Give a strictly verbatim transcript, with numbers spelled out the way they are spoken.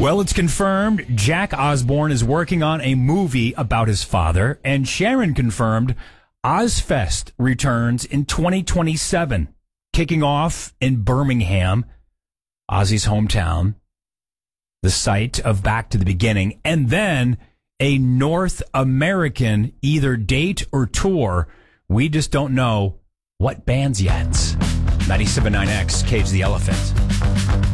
Well, it's confirmed Jack Osbourne is working on a movie about his father, and Sharon confirmed Ozfest returns in twenty twenty-seven, kicking off in Birmingham, Ozzy's hometown, the site of Back to the Beginning, and then a North American either date or tour. We just don't know what bands yet. ninety-seven point nine X, Cage the Elephant.